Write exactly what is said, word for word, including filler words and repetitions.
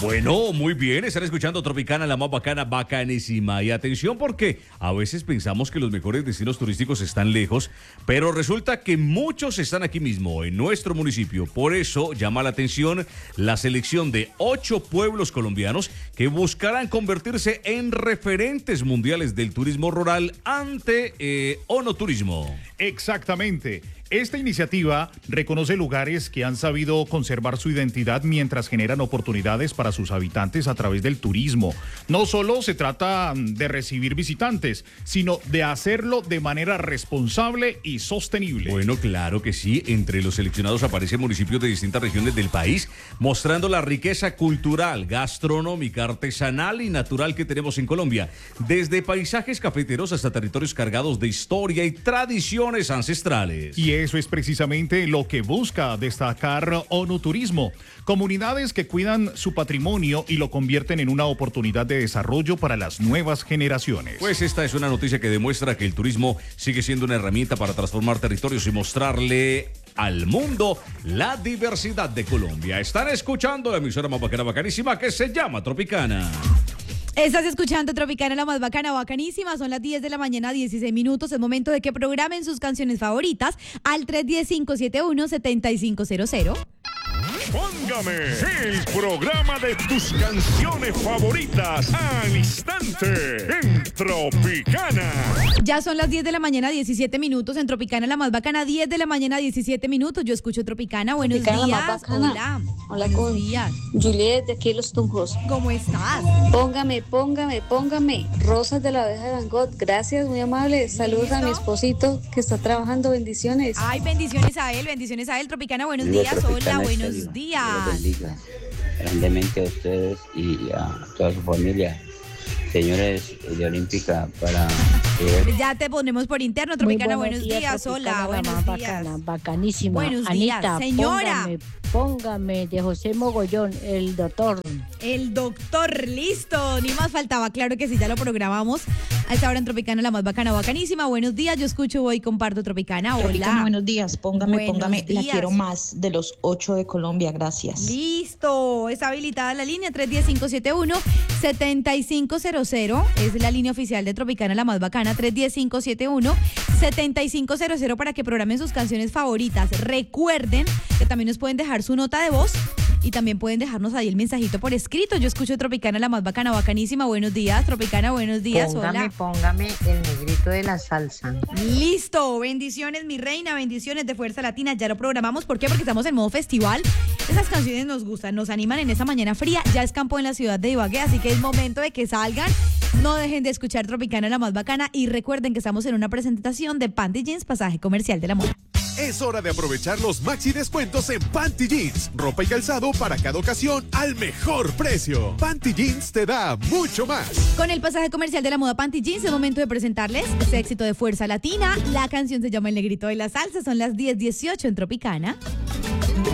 Bueno, muy bien, están escuchando Tropicana, la más bacana, bacanísima. Y atención porque a veces pensamos que los mejores destinos turísticos están lejos, pero resulta que muchos están aquí mismo, en nuestro municipio. Por eso llama la atención la selección de ocho pueblos colombianos que buscarán convertirse en referentes mundiales del turismo rural ante eh, Onoturismo. Exactamente. Esta iniciativa reconoce lugares que han sabido conservar su identidad mientras generan oportunidades para sus habitantes a través del turismo. No solo se trata de recibir visitantes, sino de hacerlo de manera responsable y sostenible. Bueno, claro que sí. Entre los seleccionados aparecen municipios de distintas regiones del país, mostrando la riqueza cultural, gastronómica, artesanal y natural que tenemos en Colombia. Desde paisajes cafeteros hasta territorios cargados de historia y tradiciones ancestrales. Y eso es precisamente lo que busca destacar Onoturismo. Comunidades que cuidan su patrimonio y lo convierten en una oportunidad de desarrollo para las nuevas generaciones. Pues esta es una noticia que demuestra que el turismo sigue siendo una herramienta para transformar territorios y mostrarle al mundo la diversidad de Colombia. Están escuchando la emisora más bacana, bacanísima, que se llama Tropicana. Estás escuchando Tropicana, la más bacana, bacanísima. Son las diez de la mañana, dieciséis minutos. Es momento de que programen sus canciones favoritas al tres uno cero, cinco siete uno, siete cinco cero cero. Póngame el programa de tus canciones favoritas al instante en Tropicana. Ya son las diez de la mañana, diecisiete minutos. En Tropicana, la más bacana, diez de la mañana, diecisiete minutos. Yo escucho Tropicana. Buenos Tropicana, días. la más bacana. Hola. Hola, Buenos con días. Juliet de aquí Los Tunjos. ¿Cómo estás? Póngame, póngame, póngame. Rosas de la abeja de Van Gogh. Gracias, muy amable. Saludos ¿Listo? a mi esposito que está trabajando. Bendiciones. Ay, bendiciones a él, bendiciones a él. Tropicana, buenos Digo, días. Tropicana Hola, buenos Estéreo. días. Dios bendiga grandemente a ustedes y a toda su familia. Señores de Olímpica, para eh, Ya te ponemos por interno, Tropicana, buenos días. Hola, buenos días. Bacana, bacanísima. Buenos Anita, días, señora. Póngame, póngame de José Mogollón, el doctor. El doctor, listo, ni más faltaba, claro que sí, ya lo programamos. A esta hora en Tropicana, la más bacana, bacanísima. Buenos días, yo escucho, voy y comparto Tropicana. Hola. Tropicana, buenos días, póngame, Buenos póngame, la días. quiero más de los ocho de Colombia, gracias. Listo, está habilitada la línea tres uno cero, cinco siete uno, siete cinco cero cero. Es la línea oficial de Tropicana, la más bacana, tres uno cero, cinco siete uno, siete cinco cero cero para que programen sus canciones favoritas. Recuerden que también nos pueden dejar su nota de voz y también pueden dejarnos ahí el mensajito por escrito. Yo escucho Tropicana, la más bacana, bacanísima. Buenos días, Tropicana, buenos días. Póngame, Hola. póngame el negrito de la salsa. Listo, bendiciones mi reina, bendiciones de Fuerza Latina, ya lo programamos. ¿Por qué? Porque estamos en modo festival. Esas canciones nos gustan, nos animan en esa mañana fría. Ya es campo en la ciudad de Ibagué, así que es momento de que salgan. No dejen de escuchar Tropicana, la más bacana, y recuerden que estamos en una presentación de Panty Jeans, pasaje comercial de la moda. Es hora de aprovechar los maxi descuentos en Panty Jeans. Ropa y calzado para cada ocasión al mejor precio. Panty Jeans te da mucho más. Con el pasaje comercial de la moda Panty Jeans es momento de presentarles este éxito de Fuerza Latina. La canción se llama El Negrito de la Salsa. Son las diez dieciocho en Tropicana.